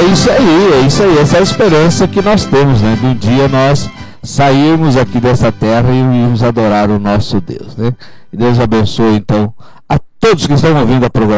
É isso aí, essa é a esperança que nós temos, né? De um dia nós sairmos aqui dessa terra e irmos adorar o nosso Deus, né? E Deus abençoe, então, a todos que estão ouvindo a programação.